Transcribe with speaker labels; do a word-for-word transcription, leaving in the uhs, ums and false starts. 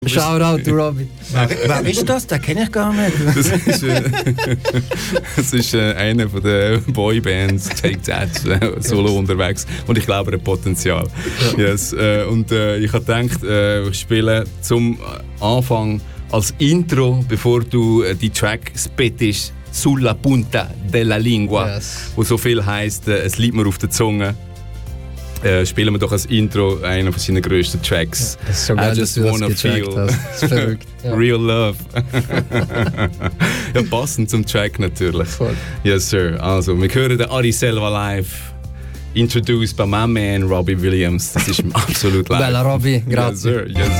Speaker 1: Shoutout to Robbie. Wer ist das? Den kenne ich gar nicht.
Speaker 2: Das ist, äh, das ist äh, einer von den Boybands, Take That, äh, solo unterwegs. Und ich glaube, er hat Potenzial. Ja. Yes, äh, und äh, ich habe gedacht, äh, ich spiele zum Anfang als Intro, bevor du äh, die Track spittest, Sulla punta della lingua, yes. Wo so viel heisst, äh, es liegt mir auf der Zunge. Äh, spielen wir doch als Intro einen von seinen grössten Tracks.
Speaker 1: Ja, das ist so geil,
Speaker 2: I just
Speaker 1: dass du
Speaker 2: wanna
Speaker 1: das
Speaker 2: feel
Speaker 1: hast. Das ist verrückt. Ja.
Speaker 2: Real love. Ja, passend zum Track natürlich.
Speaker 1: Voll.
Speaker 2: Yes, sir. Also, wir hören den Ari Selva live. Introduced by my man Robbie Williams. Das ist absolut live.
Speaker 1: Bella Robbie, grazie.
Speaker 2: Yes, sir. Yes, sir.